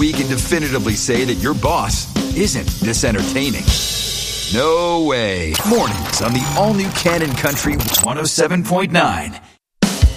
we can definitively say that your boss isn't this entertaining. No way. Mornings on the all-new Canon Country 107.9.